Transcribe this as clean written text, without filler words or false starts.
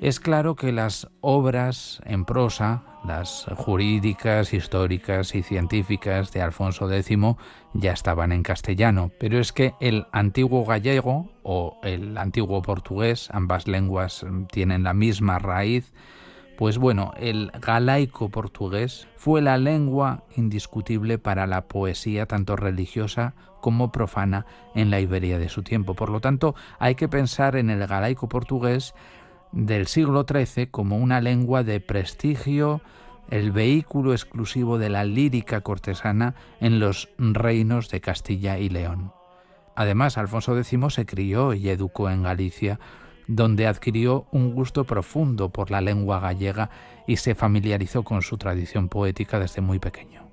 Es claro que las obras en prosa, las jurídicas, históricas y científicas de Alfonso X ya estaban en castellano, pero es que el antiguo gallego o el antiguo portugués, ambas lenguas tienen la misma raíz, pues bueno, el galaico portugués fue la lengua indiscutible para la poesía tanto religiosa como profana en la Iberia de su tiempo. Por lo tanto, hay que pensar en el galaico portugués del siglo XIII como una lengua de prestigio, el vehículo exclusivo de la lírica cortesana en los reinos de Castilla y León. Además, Alfonso X se crió y educó en Galicia, donde adquirió un gusto profundo por la lengua gallega y se familiarizó con su tradición poética desde muy pequeño.